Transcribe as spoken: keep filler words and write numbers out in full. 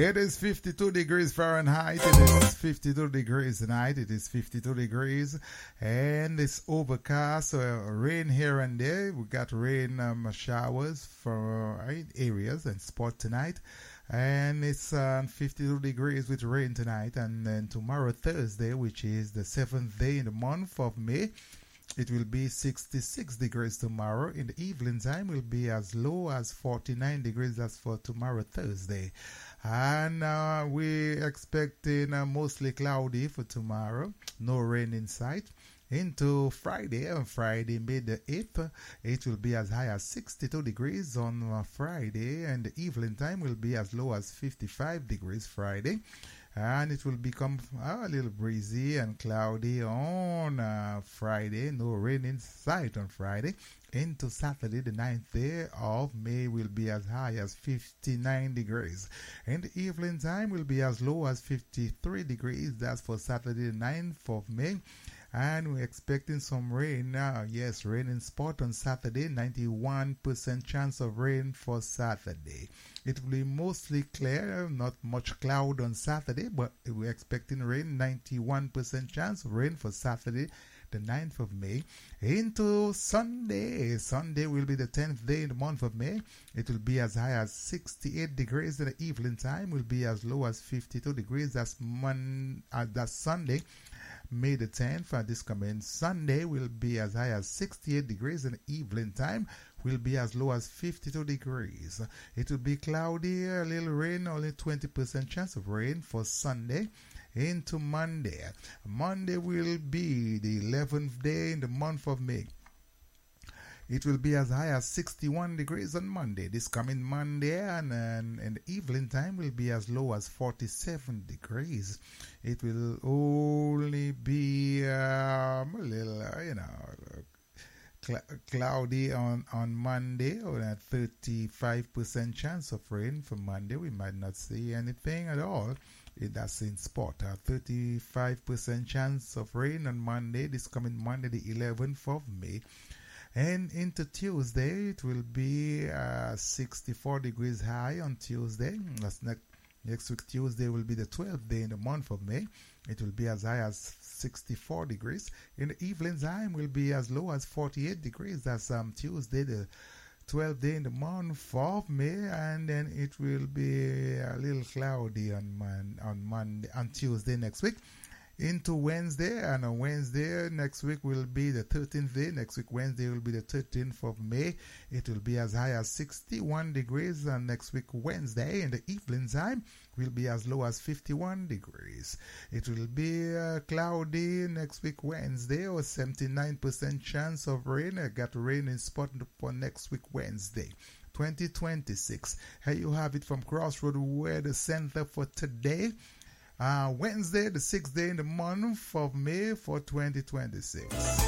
It is fifty-two degrees Fahrenheit. It is fifty-two degrees tonight. It is fifty-two degrees. And it's overcast. Uh, rain here and there. We got rain um, showers for uh, areas and spot tonight. And it's uh, fifty-two degrees with rain tonight. And then tomorrow, Thursday, which is the seventh day in the month of May, it will be sixty-six degrees tomorrow. In the evening time, will be as low as forty-nine degrees as for tomorrow, Thursday. And uh, we're expecting uh, mostly cloudy for tomorrow. No rain in sight. Into Friday, on Friday, May the eighth, it will be as high as sixty-two degrees on uh, Friday. And the evening time will be as low as fifty-five degrees Friday. And it will become a little breezy and cloudy on uh, Friday. No rain in sight on Friday. Into Saturday, the ninth day of May, will be as high as fifty-nine degrees. And the evening time will be as low as fifty-three degrees. That's for Saturday, the ninth of May. And we're expecting some rain. Uh, yes, rain in spot on Saturday. ninety-one percent chance of rain for Saturday. It will be mostly clear, not much cloud on Saturday, but we're expecting rain. ninety-one percent chance of rain for Saturday, the ninth of May. Into Sunday. Sunday will be the tenth day in the month of May. It will be as high as sixty-eight degrees in the evening time. Will be as low as fifty-two degrees. That's, mon- uh, that's Sunday, May the tenth. And this coming Sunday will be as high as sixty-eight degrees in the evening time. Will be as low as fifty-two degrees. It will be cloudy, a little rain, only twenty percent chance of rain for Sunday. Into Monday. Monday will be the eleventh day in the month of May. It will be as high as sixty-one degrees on Monday. This coming Monday, and, and, and the evening time will be as low as forty-seven degrees. It will only be um, a little, uh, you know, cl- cloudy on, on Monday, or a thirty-five percent chance of rain for Monday. We might not see anything at all. That's in spot. A thirty-five percent chance of rain on Monday, this coming Monday, the eleventh of May. And into Tuesday, it will be uh, sixty-four degrees high on Tuesday. That's next, next week, Tuesday will be the twelfth day in the month of May. It will be as high as sixty-four degrees. In the evening time, will be as low as forty-eight degrees. That's um, Tuesday, the twelfth day in the month of May, and then it will be a little cloudy on mon- on Monday, on Tuesday next week. Into Wednesday, and on Wednesday next week will be the thirteenth day. Next week Wednesday will be the thirteenth of May. It will be as high as sixty-one degrees, and next week Wednesday in the evening time will be as low as fifty-one degrees. It will be uh, cloudy next week Wednesday, or seventy-nine percent chance of rain. I got rain in spot for next week Wednesday. twenty twenty-six. Here you have it from Crossroad Weather Center for today. Uh, Wednesday, the sixth day in the month of May for twenty twenty-six.